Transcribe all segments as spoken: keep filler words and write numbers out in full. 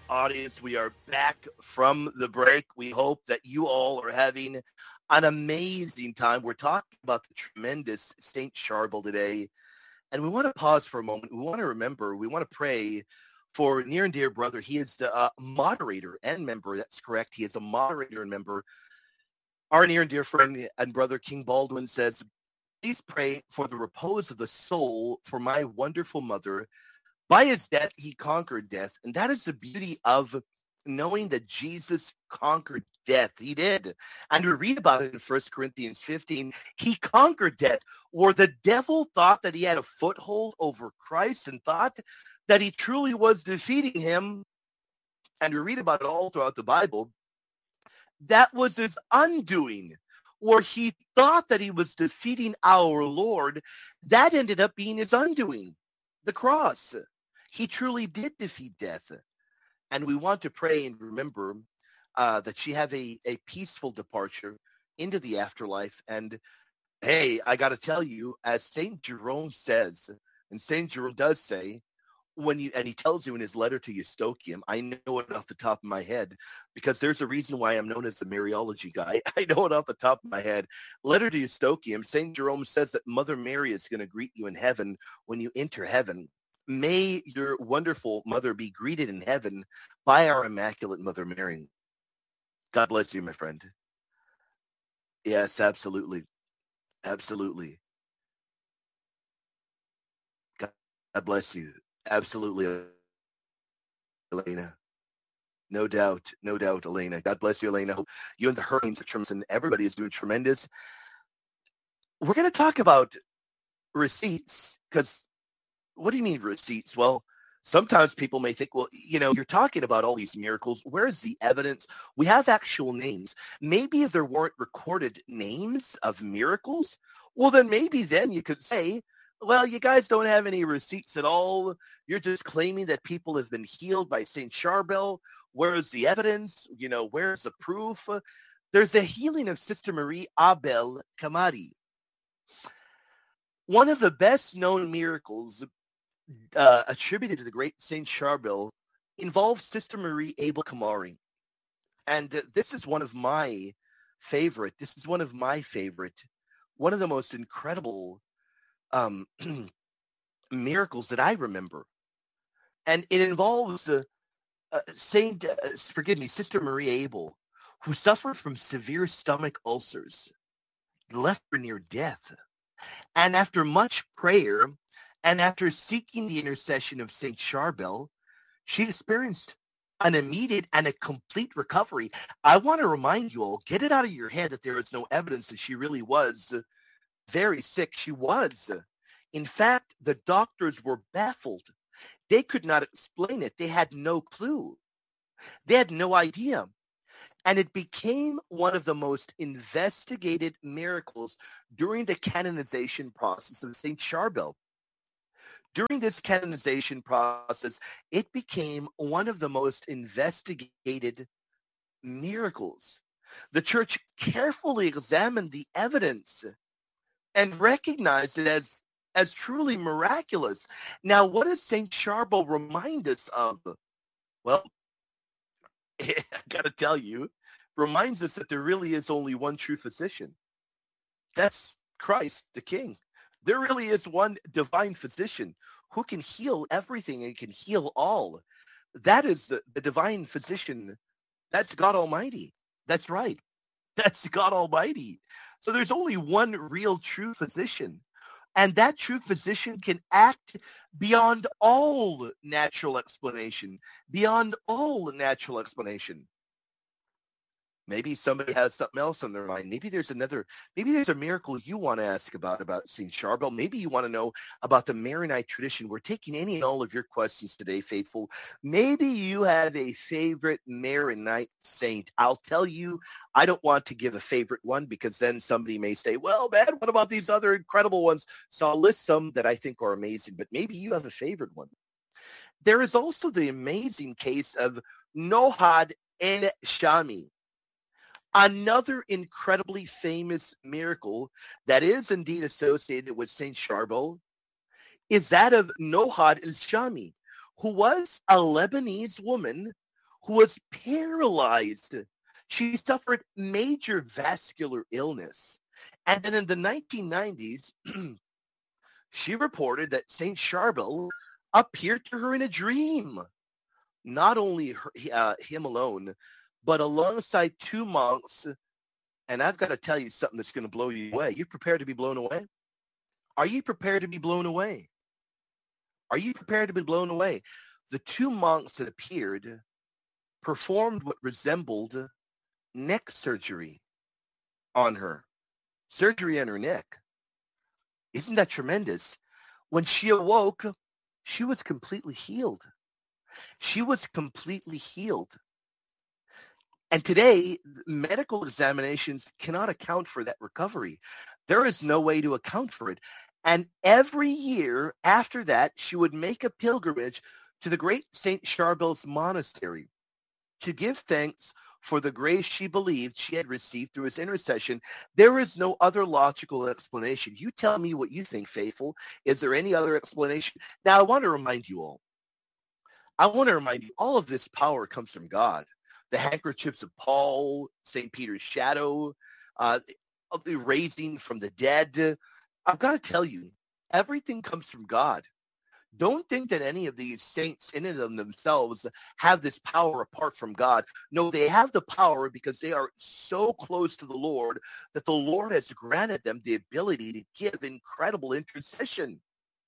audience. We are back from the break. We hope that you all are having an amazing time. We're talking about the tremendous Saint Charbel today, and we want to pause for a moment. We want to remember, we want to pray for near and dear brother. He is the uh, moderator and member. That's correct. He is a moderator and member. Our near and dear friend and brother King Baldwin says, please pray for the repose of the soul for my wonderful mother. By his death, he conquered death. And that is the beauty of knowing that Jesus conquered death. He did. And we read about it in First Corinthians fifteen. He conquered death, or the devil thought that he had a foothold over Christ and thought that he truly was defeating him. And we read about it all throughout the Bible. That was his undoing, or he thought that he was defeating our Lord. That ended up being his undoing, the cross. He truly did defeat death. And we want to pray and remember uh, that she have a, a peaceful departure into the afterlife. And hey, I got to tell you, as Saint Jerome says, and Saint Jerome does say, when you, and he tells you in his letter to Eustochium, I know it off the top of my head, because there's a reason why I'm known as the Mariology guy. I know it off the top of my head. Letter to Eustochium, Saint Jerome says that Mother Mary is going to greet you in heaven when you enter heaven. May your wonderful mother be greeted in heaven by our Immaculate Mother Mary. God bless you, my friend. Yes, absolutely. Absolutely. God bless you. Absolutely, Elena. No doubt. No doubt, Elena. God bless you, Elena. You and the Hurricanes are tremendous, and everybody is doing tremendous. We're going to talk about receipts, because what do you mean receipts? Well, sometimes people may think, well, you know, you're talking about all these miracles. Where's the evidence? We have actual names. Maybe if there weren't recorded names of miracles, well, then maybe then you could say, well, you guys don't have any receipts at all. You're just claiming that people have been healed by Saint Charbel. Where's the evidence? You know, where's the proof? There's a healing of Sister Marie Abel Kamari. One of the best known miracles uh, attributed to the great Saint Charbel involves Sister Marie Abel Kamari. And uh, this is one of my favorite. This is one of my favorite, one of the most incredible um, miracles that I remember. And it involves uh, uh, Saint, uh, forgive me, Sister Marie Abel, who suffered from severe stomach ulcers, left her near death. And after much prayer, and after seeking the intercession of Saint Charbel, she experienced an immediate and a complete recovery. I want to remind you all, get it out of your head that there is no evidence that she really was very sick. She was. In fact, the doctors were baffled. They could not explain it. They had no clue. They had no idea. And it became one of the most investigated miracles during the canonization process of Saint Charbel. During this canonization process, it became one of the most investigated miracles. The church carefully examined the evidence and recognized it as, as truly miraculous. Now, what does Saint Charbel remind us of? Well, I got to tell you, reminds us that there really is only one true physician. That's Christ, the King. There really is one divine physician who can heal everything and can heal all. That is the, the divine physician. That's God Almighty. That's right. That's God Almighty. So there's only one real true physician. And that true physician can act beyond all natural explanation, beyond all natural explanation. Maybe somebody has something else on their mind. Maybe there's another, maybe there's a miracle you want to ask about, about Saint Charbel. Maybe you want to know about the Maronite tradition. We're taking any and all of your questions today, faithful. Maybe you have a favorite Maronite saint. I'll tell you, I don't want to give a favorite one because then somebody may say, well, man, what about these other incredible ones? So I'll list some that I think are amazing, but maybe you have a favorite one. There is also the amazing case of Nohad en Shami. Another incredibly famous miracle that is indeed associated with Saint Charbel is that of Nohad el-Shami, who was a Lebanese woman who was paralyzed. She suffered major vascular illness. And then in the nineteen nineties, she reported that Saint Charbel appeared to her in a dream. Not only her, uh, him alone, but alongside two monks. And I've got to tell you something that's going to blow you away. You prepared to be blown away? Are you prepared to be blown away? Are you prepared to be blown away? The two monks that appeared performed what resembled neck surgery on her. Surgery on her neck. Isn't that tremendous? When she awoke, she was completely healed. She was completely healed. And today, medical examinations cannot account for that recovery. There is no way to account for it. And every year after that, she would make a pilgrimage to the great Saint Charbel's monastery to give thanks for the grace she believed she had received through his intercession. There is no other logical explanation. You tell me what you think, faithful. Is there any other explanation? Now, I want to remind you all. I want to remind you, all of this power comes from God. The handkerchiefs of Paul, Saint Peter's shadow, uh, the raising from the dead. I've got to tell you, everything comes from God. Don't think that any of these saints in and of themselves have this power apart from God. No, they have the power because they are so close to the Lord that the Lord has granted them the ability to give incredible intercession.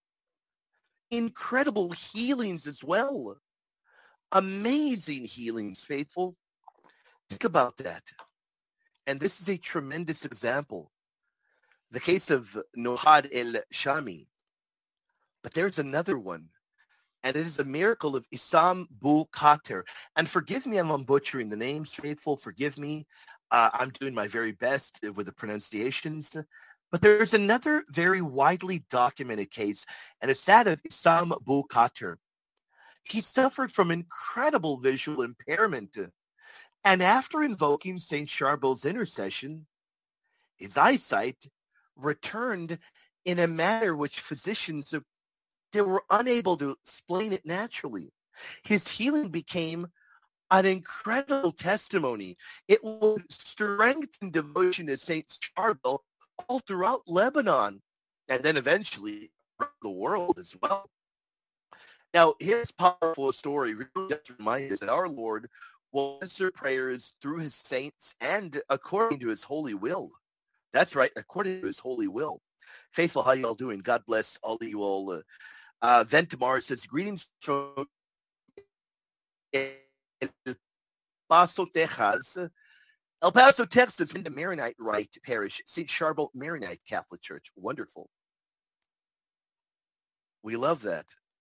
Incredible healings as well. Amazing healings, faithful. Think about that. And this is a tremendous example. The case of Nohad el-Shami. But there's another one. And it is a miracle of Issam Bu Khater. And forgive me, I'm butchering the names, faithful. Forgive me. Uh, I'm doing my very best with the pronunciations. But there's another very widely documented case, and it's that of Issam Bu Khater. He suffered from incredible visual impairment. And after invoking Saint Charbel's intercession, his eyesight returned in a manner which physicians they were unable to explain it naturally. His healing became an incredible testimony. It would strengthen devotion to Saint Charbel all throughout Lebanon, and then eventually the world as well. Now, his powerful story really does remind us that our Lord will answer prayers through his saints and according to his holy will. That's right, according to his holy will. Faithful, how you all doing? God bless all of you all. Uh, uh, Ventamar says, greetings from El Paso, Texas. El Paso, Texas, in the Maronite Rite Parish, Saint Charbel Maronite Catholic Church. Wonderful. We love that.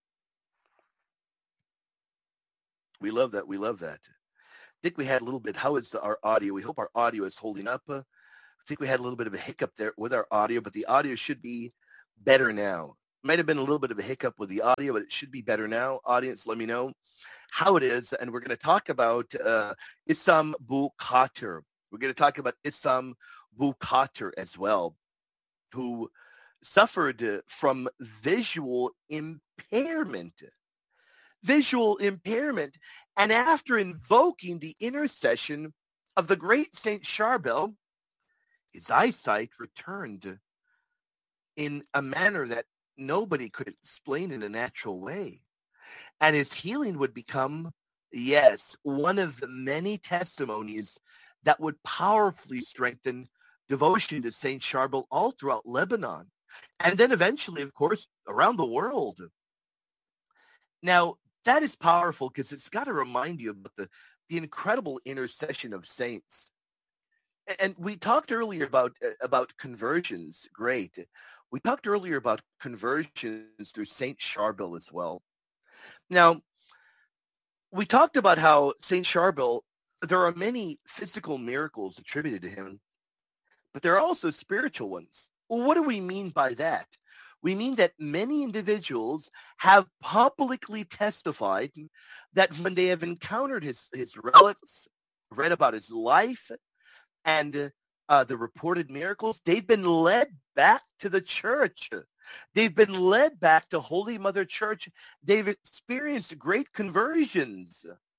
We love that. We love that. I think we had a little bit. How is our audio? We hope our audio is holding up. Uh, I think we had a little bit of a hiccup there with our audio, but the audio should be better now. Might have been a little bit of a hiccup with the audio, but it should be better now. Audience, let me know how it is. And we're going to talk about uh, Issam Bu Khater. We're going to talk about Issam Bu Khater as well, who suffered uh, from visual impairment. Visual impairment. And after invoking the intercession of the great Saint Charbel, his eyesight returned in a manner that nobody could explain in a natural way. And his healing would become, yes, one of the many testimonies that would powerfully strengthen devotion to Saint Charbel all throughout Lebanon. And then eventually, of course, around the world. Now, that is powerful because it's got to remind you about the, the incredible intercession of saints. And we talked earlier about about conversions. Great. We talked earlier about conversions through Saint Charbel as well. Now, we talked about how Saint Charbel, there are many physical miracles attributed to him, but there are also spiritual ones. Well, what do we mean by that? We mean that many individuals have publicly testified that when they have encountered his, his relics, read about his life, and uh, the reported miracles, they've been led back to the church. They've been led back to Holy Mother Church. They've experienced great conversions.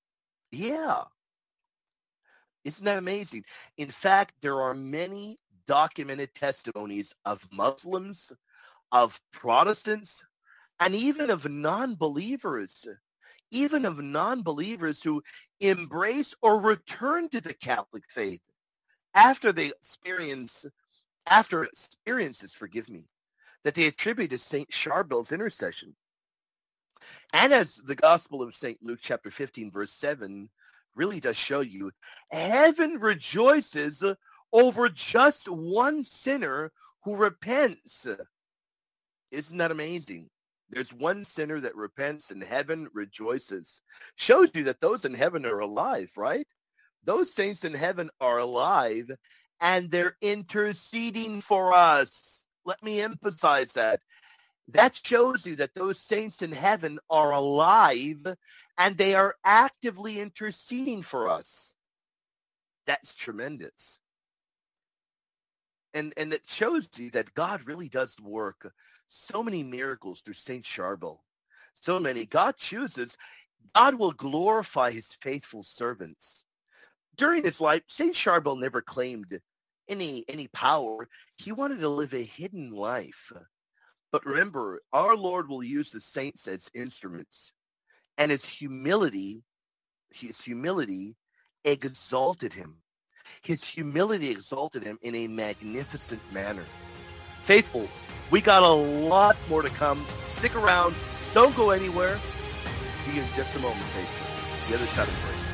Yeah. Isn't that amazing? In fact, there are many documented testimonies of Muslims, of Protestants, and even of non-believers, even of non-believers who embrace or return to the Catholic faith after they experience, after experiences, forgive me, that they attribute to Saint Charbel's intercession. And as the Gospel of Saint Luke chapter fifteen, verse seven really does show you, heaven rejoices over just one sinner who repents. Isn't that amazing? There's one sinner that repents and heaven rejoices. Shows you that those in heaven are alive, right? Those saints in heaven are alive and they're interceding for us. Let me emphasize that. That shows you that those saints in heaven are alive and they are actively interceding for us. That's tremendous. And and it shows you that God really does work so many miracles through Saint Charbel. So many. God chooses. God will glorify his faithful servants. During his life, Saint Charbel never claimed any any power. He wanted to live a hidden life. But remember, our Lord will use the saints as instruments. And his humility, his humility exalted him. His humility exalted him in a magnificent manner. Faithful, we got a lot more to come. Stick around. Don't go anywhere. See you in just a moment, faithful. The other side of the break.